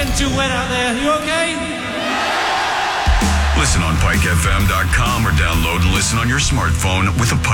getting too wet out there. You okay? Listen on PikeFM.com or download and listen on your smartphone with the Pike